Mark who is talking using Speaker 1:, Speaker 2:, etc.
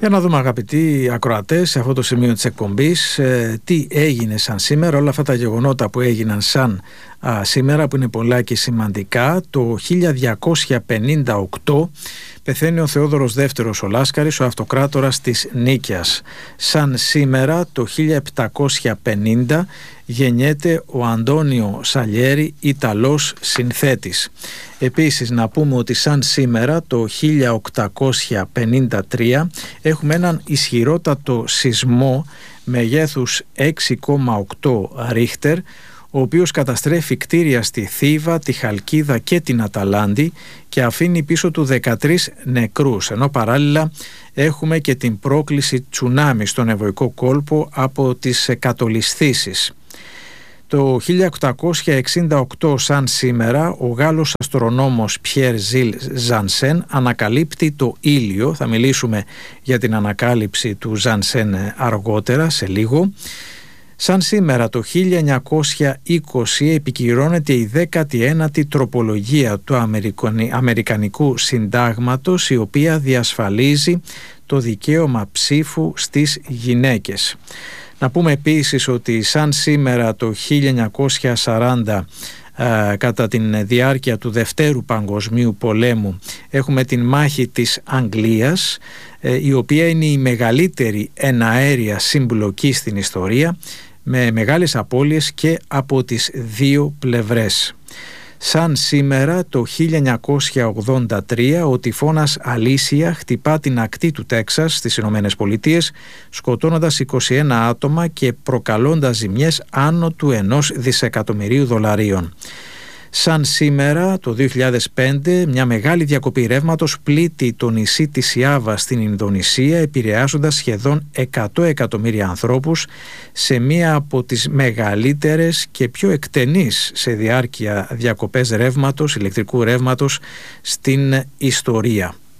Speaker 1: Για να δούμε, αγαπητοί ακροατές, σε αυτό το σημείο της εκπομπής τι έγινε σαν σήμερα, όλα αυτά τα γεγονότα που έγιναν σαν σήμερα, που είναι πολλά και σημαντικά. Το 1258 πεθαίνει ο Θεόδωρος Δεύτερος ο Λάσκαρης, ο αυτοκράτορας της Νίκαιας. Σαν σήμερα το 1750 γεννιέται ο Αντώνιο Σαλιέρι, Ιταλός συνθέτης. Επίσης να πούμε ότι σαν σήμερα το 1853 έχουμε έναν ισχυρότατο σεισμό μεγέθους 6,8 Ρίχτερ, ο οποίος καταστρέφει κτίρια στη Θήβα, τη Χαλκίδα και την Αταλάντη και αφήνει πίσω του 13 νεκρούς, ενώ παράλληλα έχουμε και την πρόκληση τσουνάμι στον Ευωικό κόλπο από τις κατολισθήσεις. Το 1868 σαν σήμερα ο Γάλλος αστρονόμος Πιέρ Ζιλ Ζανσέν ανακαλύπτει το ήλιο. Θα μιλήσουμε για την ανακάλυψη του Ζανσέν αργότερα σε λίγο. Σαν σήμερα το 1920 επικυρώνεται η 19η τροπολογία του Αμερικανικού Συντάγματος, η οποία διασφαλίζει το δικαίωμα ψήφου στις γυναίκες. Να πούμε επίσης ότι σαν σήμερα το 1940 κατά την διάρκεια του Δευτέρου Παγκοσμίου Πολέμου έχουμε την μάχη της Αγγλίας, η οποία είναι η μεγαλύτερη εναέρια συμπλοκή στην ιστορία, με μεγάλες απώλειες και από τις δύο πλευρές. Σαν σήμερα το 1983 ο τυφώνας Αλίσια χτυπά την ακτή του Τέξας στις Ηνωμένες Πολιτείες, σκοτώνοντας 21 άτομα και προκαλώντας ζημιές άνω του 1 δισεκατομμυρίου δολαρίων. Σαν σήμερα το 2005 μια μεγάλη διακοπή ρεύματος πλήττει το νησί της Ιάβα στην Ινδονησία, επηρεάζοντας σχεδόν 100 εκατομμύρια ανθρώπους σε μία από τις μεγαλύτερες και πιο εκτενείς σε διάρκεια διακοπές ρεύματος, ηλεκτρικού ρεύματος στην ιστορία.